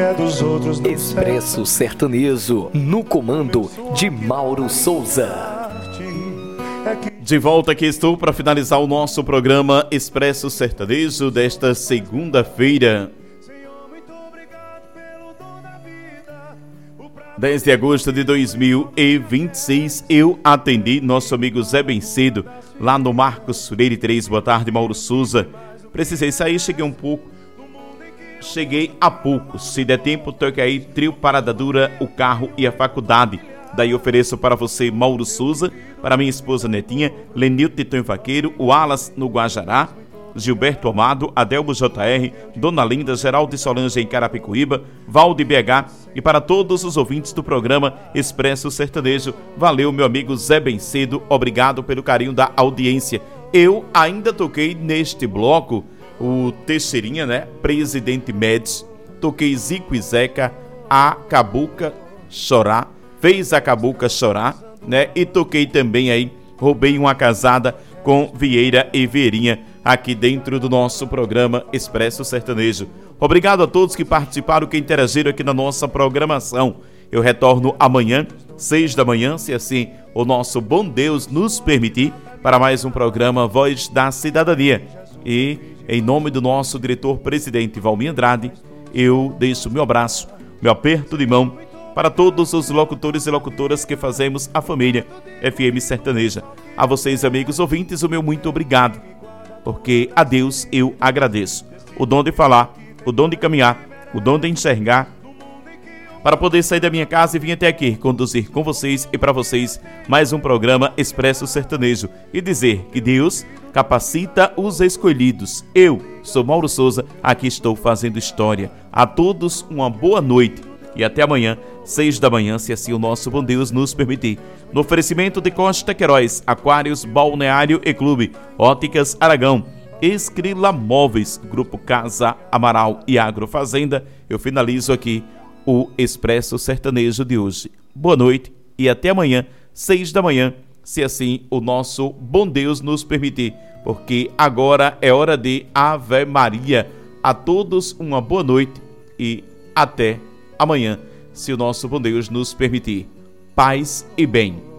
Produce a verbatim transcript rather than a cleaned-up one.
Expresso Sertanejo, no comando de Mauro Souza. De volta aqui estou para finalizar o nosso programa Expresso Sertanejo desta segunda-feira, dez de agosto de dois mil e vinte e seis. Eu atendi nosso amigo Zé Bencedo, lá no Marcos Freire três. Boa tarde, Mauro Souza. Precisei sair, cheguei um pouco. Cheguei há pouco. Se der tempo, toque aí Trio Parada Dura, O Carro e a Faculdade. Daí ofereço para você, Mauro Souza, para minha esposa Netinha, Lenilton Titão Vaqueiro, o Alas no Guajará, Gilberto Amado, Adelmo J R, Dona Linda, Geraldo e Solange em Carapicuíba, Valde B H e para todos os ouvintes do programa Expresso Sertanejo. Valeu, meu amigo Zé Bencedo, obrigado pelo carinho da audiência. Eu ainda toquei neste bloco o Teixeirinha, né? Presidente Médici, toquei Zico e Zeca, A Cabuca Chorar, fez a Cabuca chorar, né? E toquei também aí, Roubei uma Casada com Vieira e Vieirinha, aqui dentro do nosso programa Expresso Sertanejo. Obrigado a todos que participaram, que interagiram aqui na nossa programação. Eu retorno amanhã, seis da manhã, se assim o nosso bom Deus nos permitir, para mais um programa Voz da Cidadania. E, em nome do nosso diretor-presidente Valmir Andrade, eu deixo meu abraço, meu aperto de mão para todos os locutores e locutoras que fazemos a família F M Sertaneja. A vocês, amigos ouvintes, o meu muito obrigado, porque a Deus eu agradeço o dom de falar, o dom de caminhar, o dom de enxergar, para poder sair da minha casa e vir até aqui conduzir com vocês e para vocês mais um programa Expresso Sertanejo e dizer que Deus capacita os escolhidos. Eu sou Mauro Souza, aqui estou fazendo história. A todos uma boa noite e até amanhã, seis da manhã, se assim o nosso bom Deus nos permitir. No oferecimento de Costa Queiroz, Aquários, Balneário e Clube, Óticas Aragão, Escrila Móveis, Grupo Casa Amaral e Agrofazenda, eu finalizo aqui o Expresso Sertanejo de hoje. Boa noite e até amanhã, seis da manhã, se assim o nosso bom Deus nos permitir, porque agora é hora de Ave Maria. A todos uma boa noite e até amanhã, se o nosso bom Deus nos permitir. Paz e bem.